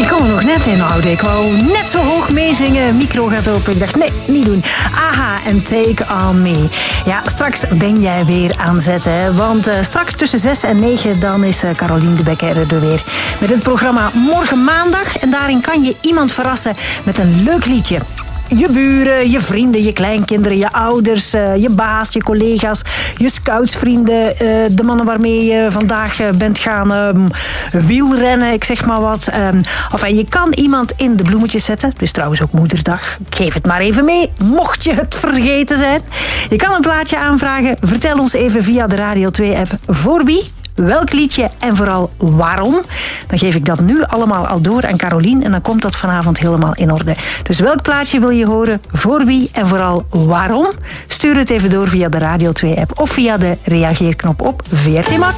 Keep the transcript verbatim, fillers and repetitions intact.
Ik kon er nog net in houden. Ik wou net zo hoog meezingen. Micro gaat open. Ik dacht, nee, niet doen. Aha en Take On Me. Ja, straks ben jij weer aan zet, hè. Want uh, straks tussen zes en negen dan is uh, Carolien de Bekker er weer. Met het programma Morgen Maandag. En daarin kan je iemand verrassen met een leuk liedje. Je buren, je vrienden, je kleinkinderen, je ouders, uh, je baas, je collega's, je scoutsvrienden, uh, de mannen waarmee je vandaag uh, bent gaan uh, wielrennen, ik zeg maar wat. Um, enfin, je kan iemand in de bloemetjes zetten. Het is trouwens ook moederdag. Ik geef het maar even mee, mocht je het vergeten zijn. Je kan een plaatje aanvragen. Vertel ons even via de Radio twee app voor wie, welk liedje en vooral waarom. Dan geef ik dat nu allemaal al door aan Carolien en dan komt dat vanavond helemaal in orde. Dus welk plaatje wil je horen, voor wie en vooral waarom? Stuur het even door via de Radio twee app of via de reageerknop op V R T Max.